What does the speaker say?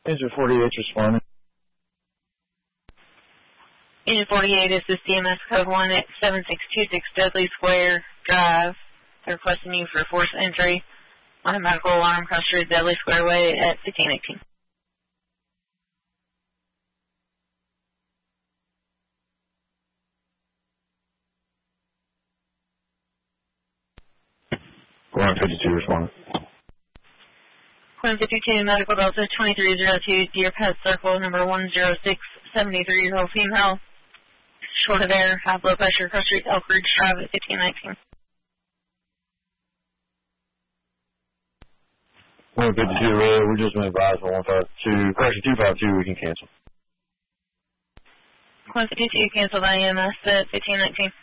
Engine 48 responding. Engine 48, this is CMS code 1 at 7626 Dudley Square Drive. They're requesting you for force entry on a medical alarm across the Dudley Square Way at 1518. Going 52 responding. 152 Medical Delta 2302 Deer Path Circle number 106, 73-year-old female. Short of air, high blood pressure, across street Elk Ridge Drive at 1519. 152, we're just been advised on 152, correction 252, we can cancel. 152 cancel by EMS at 1519.